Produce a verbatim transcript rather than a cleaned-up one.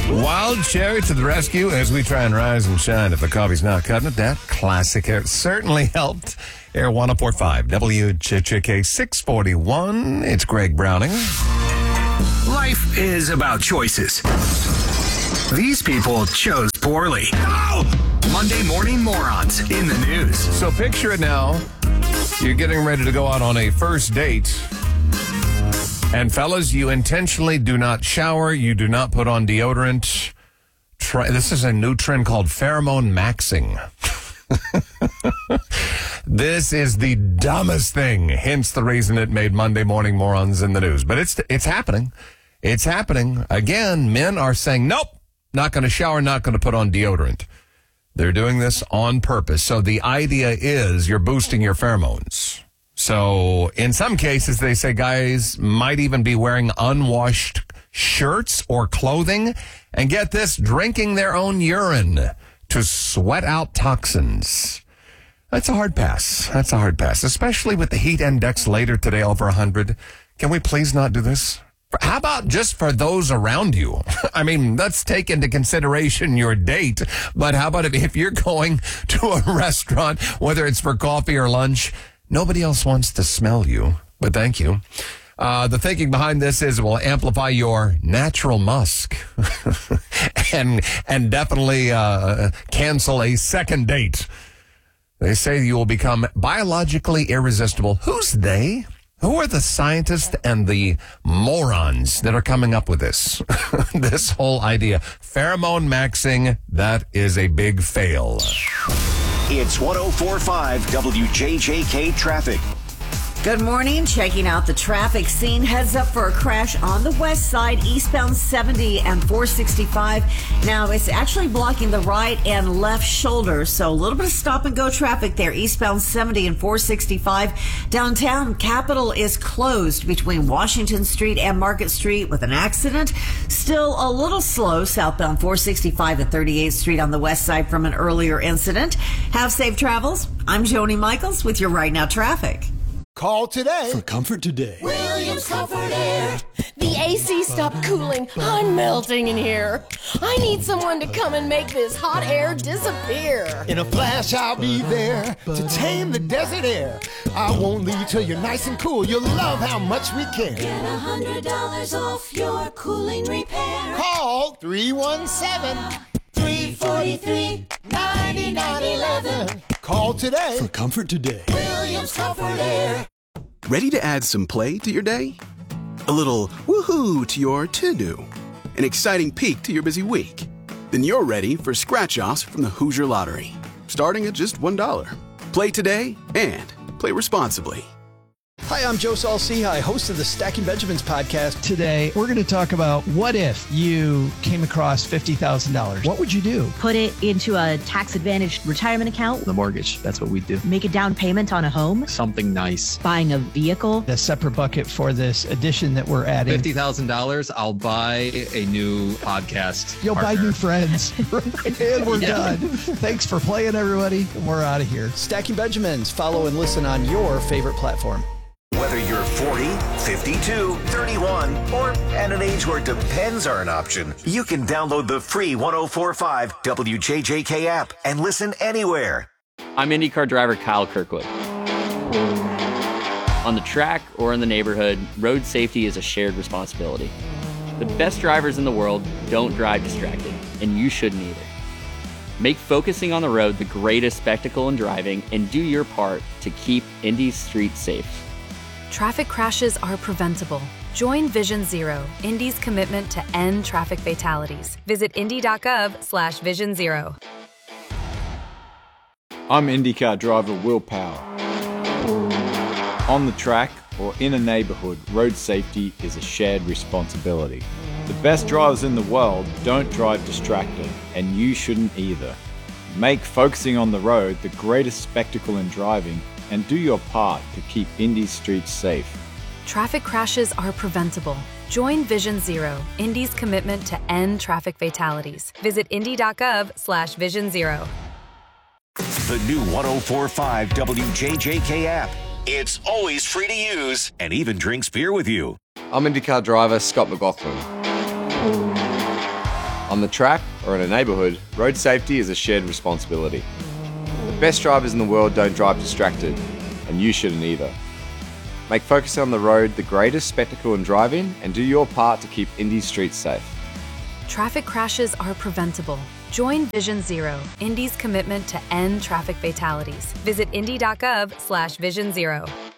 Wild Cherry to the rescue as we try and rise and shine. If the coffee's not cutting it, that classic air certainly helped. Air one oh four point five, W J J K six forty-one. It's Greg Browning. Life is about choices. These people chose poorly. No! Monday Morning Morons in the news. So picture it now. You're getting ready to go out on a first date. And fellas, you intentionally do not shower. You do not put on deodorant. Try, this is a new trend called pheromone maxing. This is the dumbest thing. Hence the reason it made Monday Morning Morons in the news. But it's it's happening. It's happening. Again, men are saying, nope, not going to shower, not going to put on deodorant. They're doing this on purpose. So the idea is you're boosting your pheromones. So in some cases, they say guys might even be wearing unwashed shirts or clothing. And get this, drinking their own urine to sweat out toxins. That's a hard pass. That's a hard pass, especially with the heat index later today over one hundred. Can we please not do this? How about just for those around you? I mean, let's take into consideration your date, but how about if, if you're going to a restaurant, whether it's for coffee or lunch, nobody else wants to smell you, but thank you. Uh, the thinking behind this is it will amplify your natural musk and and definitely uh, cancel a second date. They say you will become biologically irresistible. Who's they? Who are the scientists and the morons that are coming up with this? This whole idea. Pheromone maxing, that is a big fail. It's one oh four point five W J J K traffic. Good morning. Checking out the traffic scene. Heads up for a crash on the west side, eastbound seventy and four sixty-five. Now, it's actually blocking the right and left shoulder, so a little bit of stop and go traffic there, eastbound seventy and four sixty-five. Downtown Capitol is closed between Washington Street and Market Street with an accident. Still a little slow southbound four sixty-five and thirty-eighth Street on the west side from an earlier incident. Have safe travels. I'm Joni Michaels with your Right Now traffic. Call today for Comfort Today. Williams Comfort Air. The A C stopped cooling. I'm melting in here. I need someone to come and make this hot air disappear. In a flash, I'll be there to tame the desert air. I won't leave till you're nice and cool. You'll love how much we care. Get one hundred dollars off your cooling repair. Call three one seven, three four three, nine nine one one. Call today for Comfort Today. Williams Comfort Air. Ready to add some play to your day? A little woohoo to your to-do? An exciting peek to your busy week? Then you're ready for scratch-offs from the Hoosier Lottery, starting at just one dollar. Play today and play responsibly. Hi, I'm Joe Saul-Sehy, host of the Stacking Benjamins podcast. Today, we're going to talk about what if you came across fifty thousand dollars? What would you do? Put it into a tax-advantaged retirement account. The mortgage, that's what we do. Make a down payment on a home. Something nice. Buying a vehicle. A separate bucket for this addition that we're adding. fifty thousand dollars, I'll buy a new podcast You'll partner. buy new friends. And we're yeah. done. Thanks for playing, everybody. We're out of here. Stacking Benjamins. Follow and listen on your favorite platform. Whether you're forty, fifty-two, thirty-one, or at an age where depends are an option, you can download the free one oh four point five W J J K app and listen anywhere. I'm IndyCar driver Kyle Kirkwood. On the track or in the neighborhood, road safety is a shared responsibility. The best drivers in the world don't drive distracted, and you shouldn't either. Make focusing on the road the greatest spectacle in driving and do your part to keep Indy's streets safe. Traffic crashes are preventable. Join Vision Zero, Indy's commitment to end traffic fatalities. Visit indy.gov slash vision zero. I'm IndyCar driver Will Power. On the track or in a neighborhood, road safety is a shared responsibility. The best drivers in the world don't drive distracted, and you shouldn't either. Make focusing on the road the greatest spectacle in driving and do your part to keep Indy's streets safe. Traffic crashes are preventable. Join Vision Zero, Indy's commitment to end traffic fatalities. Visit indy.gov slash vision zero. The new one oh four point five W J J K app. It's always free to use and even drinks beer with you. I'm IndyCar driver Scott McLaughlin. On the track or in a neighbourhood, road safety is a shared responsibility. The best drivers in the world don't drive distracted, and you shouldn't either. Make focusing on the road the greatest spectacle in driving and do your part to keep Indy's streets safe. Traffic crashes are preventable. Join Vision Zero, Indy's commitment to end traffic fatalities. Visit indy dot gov slash vision zero.